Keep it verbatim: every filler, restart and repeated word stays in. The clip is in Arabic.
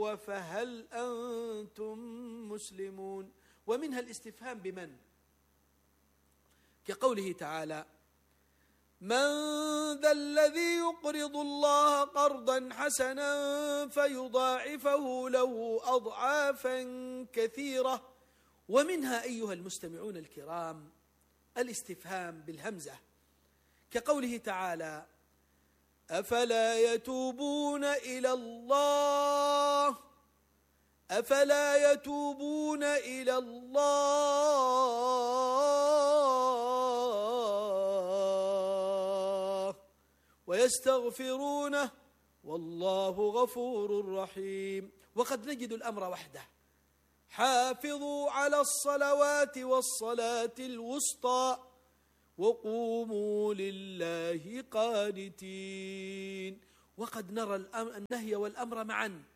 العفو فهل أنتم مسلمون. ومنها الاستفهام بمن، كقوله تعالى: من ذا الذي يقرض الله قرضا حسنا فيضاعفه له أضعافا كثيرة. ومنها أيها المستمعون الكرام الاستفهام بالهمزة، كقوله تعالى: أفلا يتوبون إلى الله أفلا يتوبون إلى الله ويستغفرونه والله غفور رحيم. وقد نجد الأمر وحده: حافظوا على الصلوات والصلاة الوسطى وقوموا لله قانتين. وقد نرى النهي والأمر معا